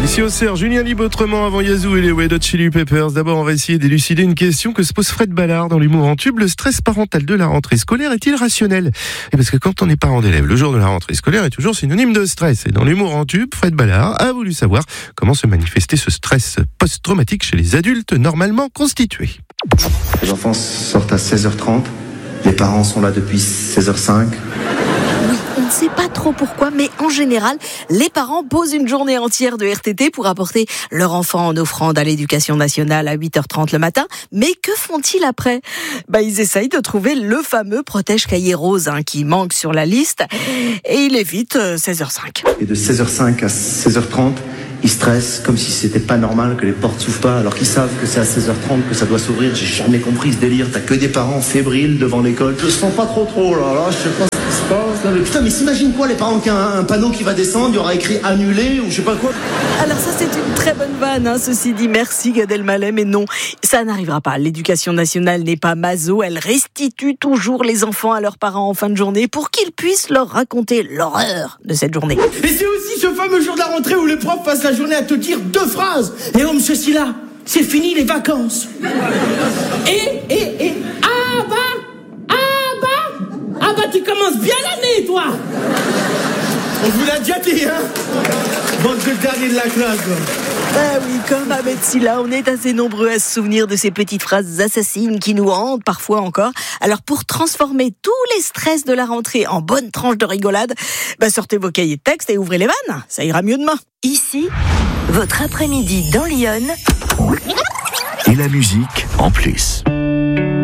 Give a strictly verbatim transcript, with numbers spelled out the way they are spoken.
Ici au Cerf, Julien Libre-Autrement avant Yazoo et les Red Hot Chili Peppers. D'abord, on va essayer d'élucider une question que se pose Fred Ballard dans l'humour en tube. Le stress parental de la rentrée scolaire est-il rationnel ? Et parce que quand on est parent d'élève, le jour de la rentrée scolaire est toujours synonyme de stress. Et dans l'humour en tube, Fred Ballard a voulu savoir comment se manifestait ce stress post-traumatique chez les adultes normalement constitués. Les enfants sortent à seize heures trente, les parents sont là depuis seize heures cinq. On ne sait pas trop pourquoi, mais en général, les parents posent une journée entière de R T T pour apporter leur enfant en offrande à l'éducation nationale à huit heures trente le matin. Mais que font-ils après ? Bah, ils essayent de trouver le fameux protège-cahier rose hein, qui manque sur la liste et il évite euh, seize heures cinq. Et de seize heures cinq à seize heures trente, ils stressent comme si c'était pas normal que les portes s'ouvrent pas, alors qu'ils savent que c'est à seize heures trente que ça doit s'ouvrir. J'ai jamais compris ce délire. T'as que des parents fébriles devant l'école. Je sens pas trop trop là, là, je sais pas ce qui se passe. Là, mais putain, mais s'imagine quoi, les parents qui ont un, un panneau qui va descendre, il y aura écrit annulé ou je sais pas quoi. Alors ça, c'est une très bonne vanne, hein, ceci dit. Merci Gad Elmaleh, mais non, ça n'arrivera pas. L'éducation nationale n'est pas maso. Elle restitue toujours les enfants à leurs parents en fin de journée pour qu'ils puissent leur raconter l'horreur de cette journée. Et c'est aussi ce fameux jour de la rentrée où les profs passent la journée à te dire deux phrases. Et homme, ceci là, c'est fini les vacances. Et, et, et, ah bah, ah bah, ah bah tu commences bien l'année, toi. On vous l'a déjà dit, hein. Bande de dernier de la classe, quoi. Ah oui, comme Ahmed Silla, on est assez nombreux à se souvenir de ces petites phrases assassines qui nous hantent parfois encore. Alors pour transformer tous les stress de la rentrée en bonne tranche de rigolade, bah sortez vos cahiers de texte et ouvrez les vannes, ça ira mieux demain. Ici, votre après-midi dans Lyon. Et la musique en plus.